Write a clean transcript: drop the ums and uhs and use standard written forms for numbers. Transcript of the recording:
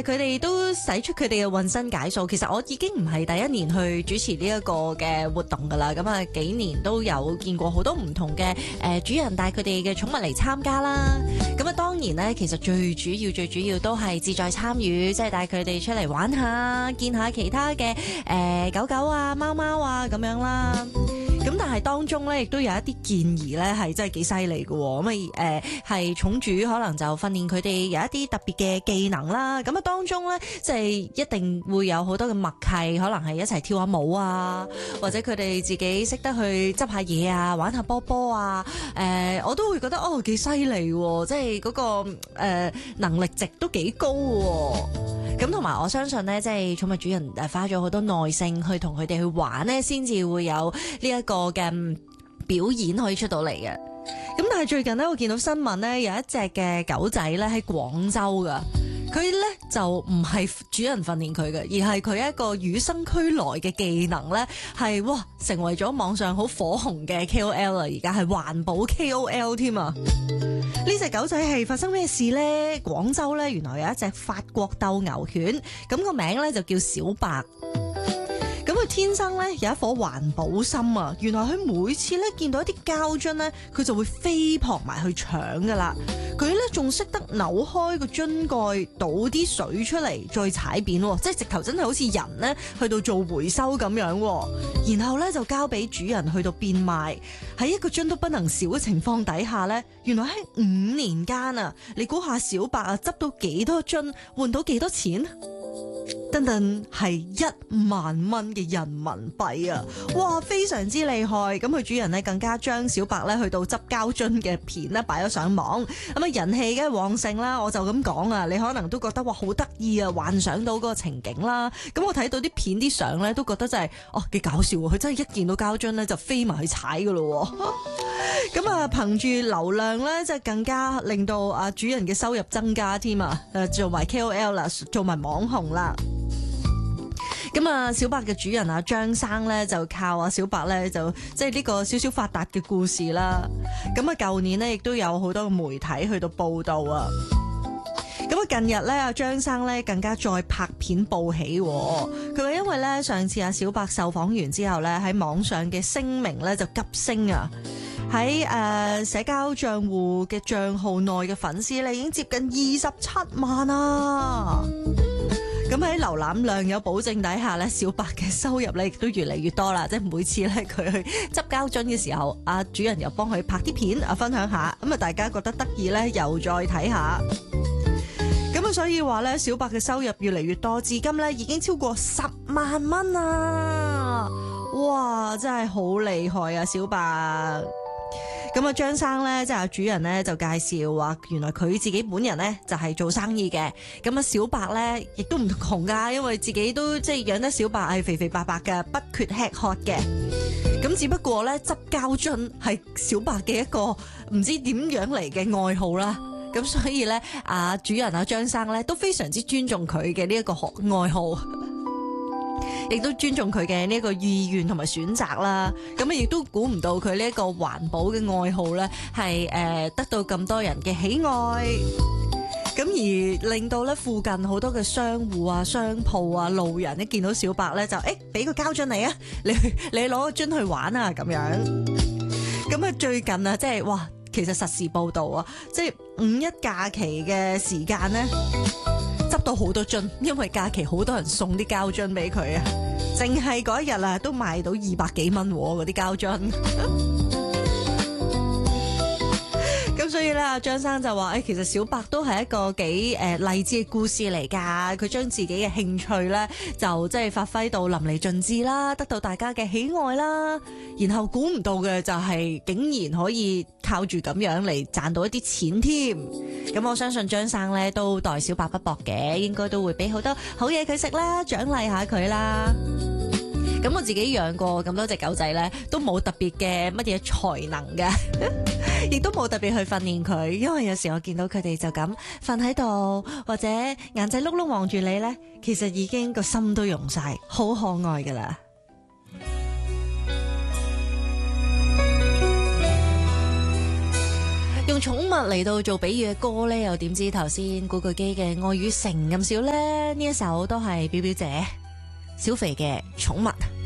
係佢哋都使出佢哋嘅渾身解數。其實我已經唔係第一年去主持呢一個嘅活動㗎啦。咁啊幾年都有見過好多唔同嘅主人帶佢哋嘅寵物嚟參加啦。咁啊當然呢，其實最主要都係志在參與，即係帶佢哋出嚟玩下，見下其他嘅狗狗啊、貓貓啊咁樣啦。咁但係當中咧，亦都有一啲建議咧，係真係幾犀利嘅。咁係寵主可能就訓練佢哋有一啲特別嘅技能啦。咁啊當中咧，即係一定會有好多嘅默契，可能係一齊跳下舞啊，或者佢哋自己識得去執下嘢啊，玩下波波啊。我都會覺得幾犀利喎，即係嗰個能力值都幾高喎。咁同埋我相信呢，即係寵物主人花咗好多耐性去同佢哋去玩呢，先至會有呢一個嘅表演可以出到嚟嘅。咁但係最近呢，我見到新聞呢，有一隻嘅狗仔呢喺廣州噶，佢呢就唔係主人訓練佢嘅，而係佢一個與生俱來嘅技能呢，係成為咗網上好火紅嘅 KOL 啦，而家係環保 KOL 添啊！呢隻狗仔係發生咩事呢？廣州呢，原來有一隻法國鬥牛犬，咁個名呢就叫小白。咁佢天生呢有一顆環保心啊！原來佢每次呢見到一啲膠樽呢，佢就會飛撲埋去搶噶啦。佢呢仲識得扭開個樽蓋，倒啲水出嚟，再踩扁，即係直頭真係好似人呢去到做回收咁樣。然後呢就交俾主人去到變賣，喺一個樽都不能少嘅情況底下呢，原來喺5年間啊，你估下小白啊執到幾多樽，換到幾多錢？等等，係1萬蚊嘅人民幣啊！哇，非常之厲害。咁佢主人呢更加將小白呢去到執膠樽嘅片呢擺咗上網，咁啊人氣梗係旺盛啦。我就咁講啊，你可能都覺得哇好得意啊，幻想到嗰個情景啦。咁我睇到啲片啲相呢，都覺得真係幾搞笑喎！佢真係一見到膠樽呢就飛埋去踩噶咯。咁啊憑住流量呢，即係更加令到啊主人嘅收入增加添啊！做埋 KOL 啦，做埋網紅啦。咁啊，小白嘅主人啊張生咧就靠啊小白咧就即係呢個少少發達嘅故事啦。咁啊，舊年呢亦都有好多媒體去到報道啊。咁啊，近日咧阿張生咧更加再拍片報喜。佢話因為咧上次阿小白受訪完之後咧喺網上嘅聲名咧就急升啊。喺社交賬戶嘅賬號內嘅粉絲咧已經接近27萬啊！咁喺瀏覽量有保證底下咧，小白嘅收入咧亦都越嚟越多啦。即係每次咧佢去執膠樽嘅時候，阿主人又幫佢拍啲片啊，分享下。咁啊，大家覺得得意咧，又再睇下。咁啊，所以話咧，小白嘅收入越嚟越多，至今咧已經超過10萬蚊啊！哇，真係好厲害啊，小白！咁啊，張生咧，即係主人咧，就介紹話，原來佢自己本人咧就係做生意嘅。咁啊，小白咧亦都唔窮噶，因為自己都即係養得小白係肥肥白白嘅，不缺吃喝嘅。咁只不過咧，執膠樽係小白嘅一個唔知點樣嚟嘅愛好啦。咁所以咧，主人張生咧都非常之尊重佢嘅呢一個愛好。亦都尊重佢嘅呢一個意願同埋選擇啦，咁啊亦都估唔到佢呢一個環保嘅愛好咧，係得到咁多人嘅喜愛，咁而令到咧附近好多嘅商戶啊、商鋪啊、路人一見到小白咧就俾個膠樽你啊，你攞個樽去玩啊咁樣。咁啊最近啊即係哇，其實實時報道啊，即係5·1假期嘅時間咧。執到好多樽，因為假期好多人送啲膠樽俾佢啊！淨係嗰一日啊，都賣到200幾蚊嗰啲膠樽。咁所以咧，阿張生就話：其實小白都係一個幾勵志嘅故事嚟㗎。佢將自己嘅興趣咧，就即係發揮到淋漓盡致啦，得到大家嘅喜愛啦。然後估唔到嘅就係，竟然可以靠住咁樣嚟賺到一啲錢添。咁我相信張生咧都待小白不薄嘅，應該都會俾好多好嘢佢食啦，獎勵下佢啦。咁我自己養過咁多隻狗仔咧，都冇特別嘅乜嘢才能嘅，亦都冇特別去訓練佢，因為有時我見到佢哋就咁瞓喺度，或者眼仔碌碌望住你咧，其實已經個心都溶晒，好可愛噶啦。 用寵物嚟到做比喻嘅歌呢，又點知頭先古巨基嘅愛與誠咁少呢？呢一首都係表表姐小肥嘅寵物。